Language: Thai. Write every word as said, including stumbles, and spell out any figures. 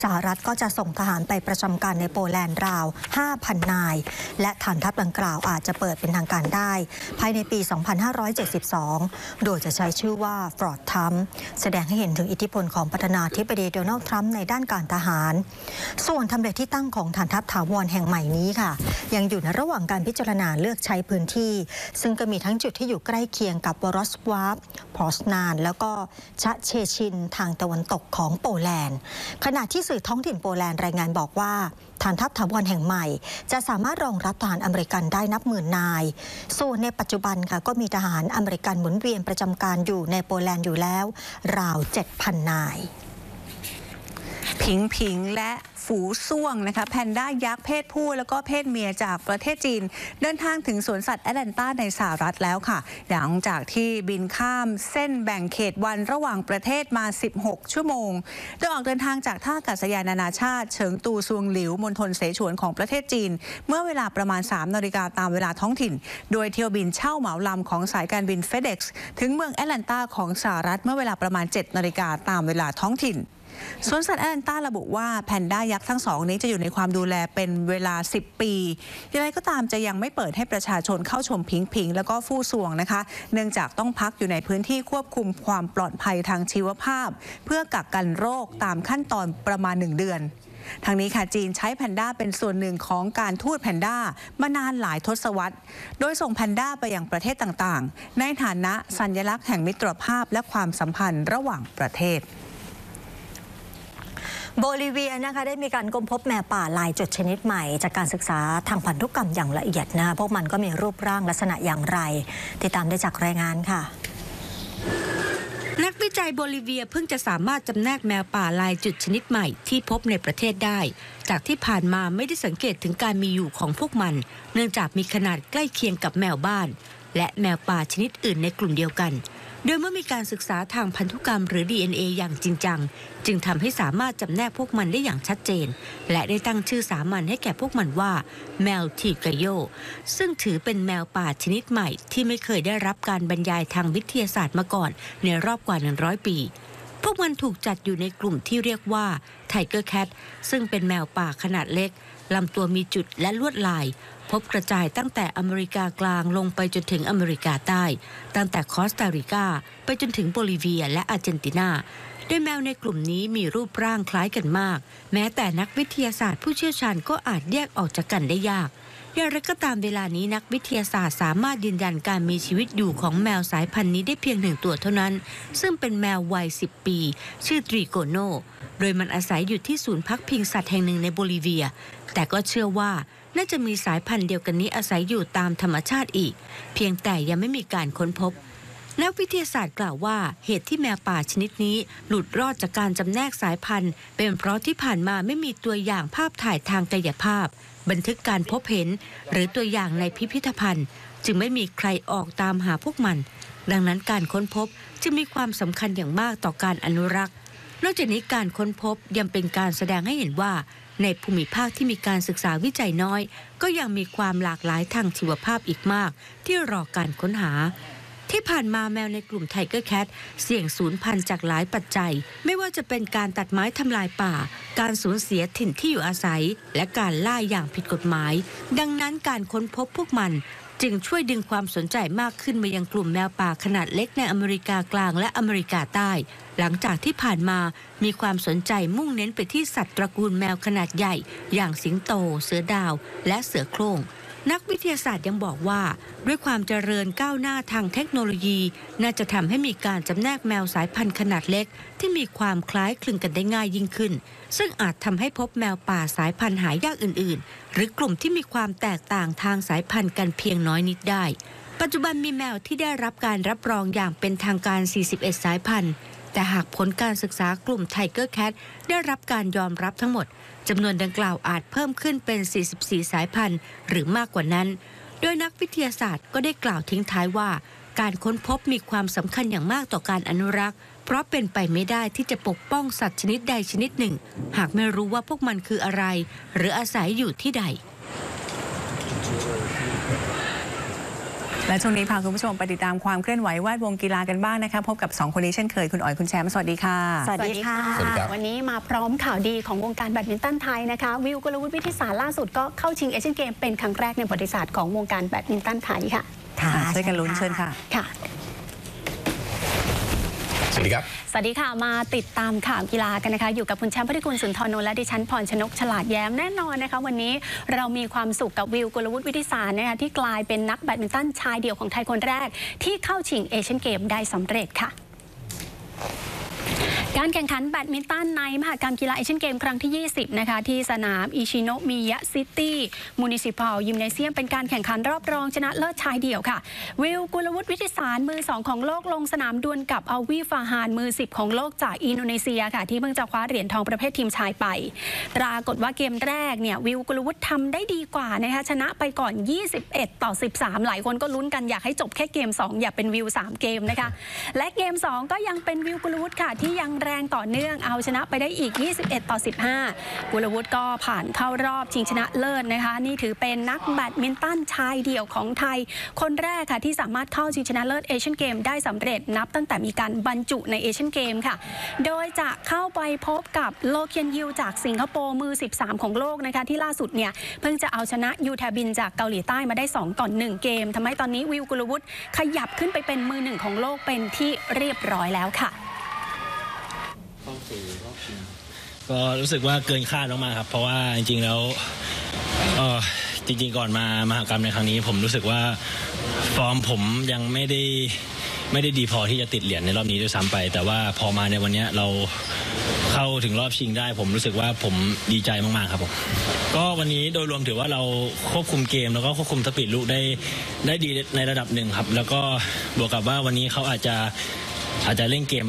สหรัฐก็จะส่งทหารไปประจำการในโปแลนด์ราว ห้าพัน นายและฐานทัพดังกล่าวอาจจะเปิดเป็นทางการได้ภายในปี สองพันห้าร้อยเจ็ดสิบสอง โดยจะใช้ชื่อว่าฟอร์ตทรัมป์แสดงให้เห็นถึงอิทธิพลของประธานาธิบดีโดนัลด์ทรัมป์ในด้านการทหารส่วนทำเลที่ตั้งของฐานทัพถาวรแห่งใหม่นี้ค่ะยังอยู่ในระหว่างการพิจารณาเลือกใช้พื้นที่ซึ่งก็มีทั้งจุดที่อยู่ใกล้เคียงกับวอรอสวาฟพอสนานแล้วก็ชะเชชินทางตะวันตกของโปแลนด์ขณะที่สื่อท้องถิ่นโปแลนด์รายงานบอกว่าฐานทัพถาวรแห่งใหม่จะสามารถรองรับทหารอเมริกันได้นับหมื่นนายส่วนในปัจจุบันค่ะก็มีทหารอเมริกันหมุนเวียนประจำการอยู่ในโปแลนด์อยู่แล้วราว เจ็ดพัน นายผิงผิงและฝูซ่วงนะคะแพนด้ายักษ์เพศผู้แล้วก็เพศเมียจากประเทศจีนเดินทางถึงสวนสัตว์แอตแลนตาในสหรัฐแล้วค่ะหลังจากที่บินข้ามเส้นแบ่งเขตวันระหว่างประเทศมาสิบหกชั่วโมงโดยออกเดินทางจากท่าอากาศยานนานาชาติเฉิงตูซวงหลิวมณฑลเสฉวนของประเทศจีนเมื่อเวลาประมาณสามนาฬิกาตามเวลาท้องถิ่นโดยเที่ยวบินเช่าเหมาลำของสายการบิน FedEx ถึงเมืองแอตแลนตาของสหรัฐเมื่อเวลาประมาณเจ็ดนาฬิกาตามเวลาท้องถิ่นสวนสัตว์แอตแลนตาระบุว่าแพนด้ายักษ์ทั้งสองนี้จะอยู่ในความดูแลเป็นเวลาสิบปีอย่างไรก็ตามจะยังไม่เปิดให้ประชาชนเข้าชมพิงพิงแล้วก็ฟู่ซวงนะคะเนื่องจากต้องพักอยู่ในพื้นที่ควบคุมความปลอดภัยทางชีวภาพเพื่อกักกันโรคตามขั้นตอนประมาณหนึ่งเดือนทางนี้ค่ะจีนใช้แพนด้าเป็นส่วนหนึ่งของการทูตแพนด้ามานานหลายทศวรรษโดยส่งแพนด้าไปยังประเทศต่างๆในฐานะสัญลักษณ์แห่งมิตรภาพและความสัมพันธ์ระหว่างประเทศโบลิเวียนะคะได้มีการค้นพบแมวป่าลายจุดชนิดใหม่จากการศึกษาทางพันธุกรรมอย่างละเอียดนะพวกมันก็มีรูปร่างลักษณะอย่างไรติดตามได้จากรายงานค่ะนักวิจัยโบลิเวียเพิ่งจะสามารถจำแนกแมวป่าลายจุดชนิดใหม่ที่พบในประเทศได้จากที่ผ่านมาไม่ได้สังเกตถึงการมีอยู่ของพวกมันเนื่องจากมีขนาดใกล้เคียงกับแมวบ้านและแมวป่าชนิดอื่นในกลุ่มเดียวกันโดยเมื่อมีการศึกษาทางพันธุกรรมหรือ ดี เอ็น เอ อย่างจริงจังจึงทำให้สามารถจำแนกพวกมันได้อย่างชัดเจนและได้ตั้งชื่อสามัญให้แก่พวกมันว่าแมวทีกาโยซึ่งถือเป็นแมวป่าชนิดใหม่ที่ไม่เคยได้รับการบรรยายทางวิทยาศาสตร์มาก่อนในรอบกว่าหนึ่งร้อยปีพวกมันถูกจัดอยู่ในกลุ่มที่เรียกว่าไทเกอร์แคทซึ่งเป็นแมวป่าขนาดเล็กลำตัวมีจุดและลวดลายพบกระจายตั้งแต่อเมริกากลางลงไปจนถึงอเมริกาใต้ตั้งแต่คอสตาริกาไปจนถึงโบลิเวียและอาร์เจนตินาโดยแมวในกลุ่มนี้มีรูปร่างคล้ายกันมากแม้แต่นักวิทยาศาสตร์ผู้เชี่ยวชาญก็อาจแยกออกจากกันได้ยากอย่างไรก็ตามเวลานี้นักวิทยาศาสตร์สามารถยืนยันการมีชีวิตอยู่ของแมวสายพันธุ์นี้ได้เพียงหนึ่งตัวเท่านั้นซึ่งเป็นแมววัยสิบปีชื่อตริโกโนโดยมันอาศัยอยู่ที่ศูนย์พักพิงสัตว์แห่งหนึ่งในโบลิเวียแต่ก็เชื่อว่าน่าจะมีสายพันธุ์เดียวกันนี้อาศัยอยู่ตามธรรมชาติอีกเพียงแต่ยังไม่มีการค้นพบนักวิทยาศาสตร์กล่าวว่าเหตุที่แมวป่าชนิดนี้หลุดรอดจากการจำแนกสายพันธุ์เป็นเพราะที่ผ่านมาไม่มีตัวอย่างภาพถ่ายทางกายภาพบันทึกการพบเห็นหรือตัวอย่างในพิพิธภัณฑ์จึงไม่มีใครออกตามหาพวกมันดังนั้นการค้นพบจึงมีความสำคัญอย่างมากต่อการอนุรักษ์นอกจากนี้การค้นพบยังเป็นการแสดงให้เห็นว่าในภูมิภาคที่มีการศึกษาวิจัยน้อยก็ยังมีความหลากหลายทางชีวภาพอีกมากที่รอการค้นหาที่ผ่านมาแมวในกลุ่มไทเกอร์แคทเสี่ยงสูญพันธุ์จากหลายปัจจัยไม่ว่าจะเป็นการตัดไม้ทำลายป่าการสูญเสียถิ่นที่อยู่อาศัยและการล่าอย่างผิดกฎหมายดังนั้นการค้นพบพวกมันจึงช่วยดึงความสนใจมากขึ้นมายังกลุ่มแมวป่าขนาดเล็กในอเมริกากลางและอเมริกาใต้หลังจากที่ผ่านมามีความสนใจมุ่งเน้นไปที่สัตว์ตระกูลแมวขนาดใหญ่อย่างสิงโตเสือดาวและเสือโคร่งนักวิทยาศาสตร์ยังบอกว่าด้วยความเจริญก้าวหน้าทางเทคโนโลยีน่าจะทำให้มีการจำแนกแมวสายพันธุ์ขนาดเล็กที่มีความคล้ายคลึงกันได้ง่ายยิ่งขึ้นซึ่งอาจทำให้พบแมวป่าสายพันธุ์หายากอื่นๆหรือกลุ่มที่มีความแตกต่างทางสายพันธุ์กันเพียงน้อยนิดได้ปัจจุบันมีแมวที่ได้รับการรับรองอย่างเป็นทางการสี่สิบเอ็ดสายพันธุ์แต่หากผลการศึกษากลุ่มไทเกอร์แคทได้รับการยอมรับทั้งหมดจำนวนดังกล่าวอาจเพิ่มขึ้นเป็นสี่สิบสี่สายพันธุ์หรือมากกว่านั้นโดยนักวิทยาศาสตร์ก็ได้กล่าวทิ้งท้ายว่าการค้นพบมีความสำคัญอย่างมากต่อการอนุรักษ์เพราะเป็นไปไม่ได้ที่จะปกป้องสัตว์ชนิดใดชนิดหนึ่งหากไม่รู้ว่าพวกมันคืออะไรหรืออาศัยอยู่ที่ใดและช่วงนี้พาคุณผู้ชมไปติดตามความเคลื่อนไหวแวดวงกีฬากันบ้างนะคะพบกับสองคนนี้เช่นเคยคุณอ๋อยคุณแชมป์สวัสดีค่ะสวัสดีค่ะวันนี้มาพร้อมข่าวดีของวงการแบดมินตันไทยนะคะวิวกุลวุฒิวิทิสารล่าสุดก็เข้าชิงเอเชียนเกมเป็นครั้งแรกในประวัติศาสตร์ของวงการแบดมินตันไทยค่ะค่ะช่วยกันลุ้นเชิญค่ะค่ะสวัสดีครับสวัสดีค่ะมาติดตามข่าวกีฬากันนะคะอยู่กับคุณแชมป์พุทธิกุลสุนทรนนท์และดิฉันพรชนกฉลาดแย้มแน่นอนนะคะวันนี้เรามีความสุขกับวิวกุลวุฒิวิทิสารนะคะที่กลายเป็นนักแบดมินตันชายเดี่ยวของไทยคนแรกที่เข้าชิงเอเชียนเกมได้สำเร็จค่ะการแข่งขันแบดมินตันในมหกรรมกีฬาเอเชียนเกมครั้งที่ ยี่สิบ นะคะที่สนามอิชิโนะมิยะซิตี้มูนิซิพัลยิมเนเซียมเป็นการแข่งขันรอบรองชนะเลิศชายเดี่ยวค่ะวิวกุลวุฒิวิทิสารมือสองของโลกลงสนามดวลกับอัลวีฟาฮานมือสิบของโลกจากอินโดนีเซียค่ะที่เพิ่งจะคว้าเหรียญทองประเภททีมชายไปปรากฏว่าเกมแรกเนี่ยวิวกุลวุฒิทำได้ดีกว่านะคะชนะไปก่อนยี่สิบเอ็ดต่อสิบสามหลายคนก็ลุ้นกันอยากให้จบแค่เกมสองอย่าเป็นวิวสามเกมนะคะและเกมสองก็ยังเป็นวิวกุลวุฒิค่ะที่ยังแรงต่อเนื่องเอาชนะไปได้อีกยี่สิบเอ็ดต่อสิบห้ากุลวุฒิก็ผ่านเข้ารอบชิงชนะเลิศนะคะนี่ถือเป็นนักแบดมินตันชายเดี่ยวของไทยคนแรกค่ะที่สามารถเข้าชิงชนะเลิศเอเชียนเกมได้สำเร็จนับตั้งแต่มีการบรรจุในเอเชียนเกมค่ะโดยจะเข้าไปพบกับโลเคียนยิวจากสิงคโปร์มือสิบสามของโลกนะคะที่ล่าสุดเนี่ยเพิ่งจะเอาชนะยูแทบินจากเกาหลีใต้มาได้สองต่อหนึ่งเกมทำให้ตอนนี้วิวกุลวุฒิขยับขึ้นไปเป็นมือหนึ่งของโลกเป็นที่เรียบร้อยแล้วค่ะก็รู้สึกว่าเกินคาดมากๆครับเพราะว่าจริงๆแล้วเออจริงๆก่อนมามหกรรมในครั้งนี้ผมรู้สึกว่าฟอร์มผมยังไม่ได้ไม่ได้ดีพอที่จะติดเหรียญในรอบนี้ด้วยซ้ำไปแต่ว่าพอมาในวันนี้เราเข้าถึงรอบชิงได้ผมรู้สึกว่าผมดีใจมากๆครับผมก็วันนี้โดยรวมถือว่าเราควบคุมเกมแล้วก็ควบคุมสปีดลูกได้ได้ดีในระดับหนึ่งครับแล้วก็บวกกับว่าวันนี้เขาอาจจะอาจจะเล่นเกม